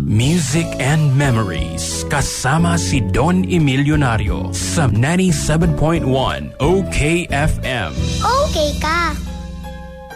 Music and Memories kasama si Don Emilionario sa 97.1 OKFM. Okay ka.